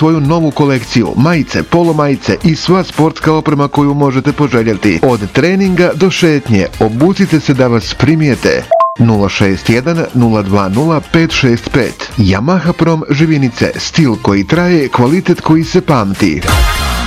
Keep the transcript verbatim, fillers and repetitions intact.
svoju novu kolekciju, majice, polomajice i sva sportska oprema koju možete poželjeti. Od treninga do šetnje, obucite se da vas primijete. nula šest jedan nula dva nula pet šest pet. Yamaha Prom Živinice, stil koji traje, kvalitet koji se pamti.